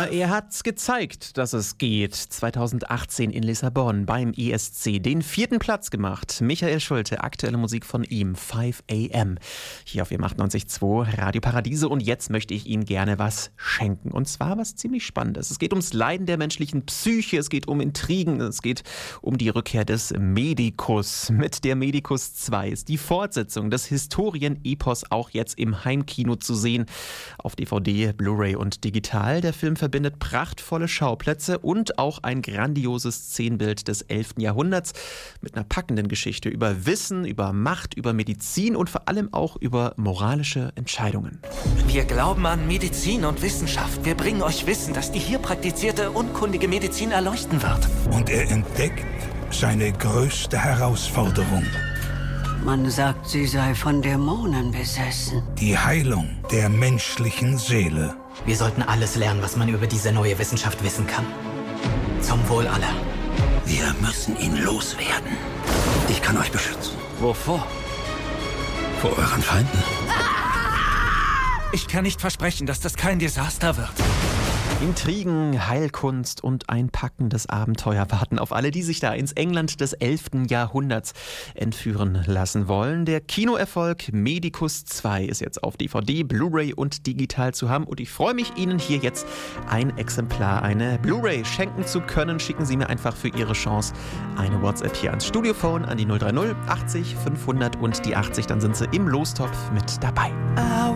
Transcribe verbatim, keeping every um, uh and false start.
Ja, er hat's gezeigt, dass es geht. zweitausendachtzehn in Lissabon beim E S C den vierten Platz gemacht. Michael Schulte, aktuelle Musik von ihm, five a m Hier auf W M achtundneunzig Komma zwei, Radio Paradiese. Und jetzt möchte ich Ihnen gerne was schenken. Und zwar was ziemlich Spannendes. Es geht ums Leiden der menschlichen Psyche, es geht um Intrigen, es geht um die Rückkehr des Medicus. Mit der Medicus zwei ist die Fortsetzung des Historien-Epos auch jetzt im Heimkino zu sehen. Auf D V D, Blu-ray und digital. Der Film verbindet prachtvolle Schauplätze und auch ein grandioses Szenenbild des elften Jahrhunderts mit einer packenden Geschichte über Wissen, über Macht, über Medizin und vor allem auch über moralische Entscheidungen. Wir glauben an Medizin und Wissenschaft. Wir bringen euch Wissen, das die hier praktizierte unkundige Medizin erleuchten wird. Und er entdeckt seine größte Herausforderung. Man sagt, sie sei von Dämonen besessen. Die Heilung der menschlichen Seele. Wir sollten alles lernen, was man über diese neue Wissenschaft wissen kann. Zum Wohl aller. Wir müssen ihn loswerden. Ich kann euch beschützen. Wovor? Vor euren Feinden. Ich kann nicht versprechen, dass das kein Desaster wird. Intrigen, Heilkunst und ein packendes Abenteuer warten auf alle, die sich da ins England des elften Jahrhunderts entführen lassen wollen. Der Kinoerfolg Medicus zwei ist jetzt auf D V D, Blu-ray und digital zu haben. Und ich freue mich, Ihnen hier jetzt ein Exemplar, eine Blu-ray schenken zu können. Schicken Sie mir einfach für Ihre Chance eine WhatsApp hier ans Studiophone an die null drei null achtzig fünfhundert und die achtzig. Dann sind Sie im Lostopf mit dabei.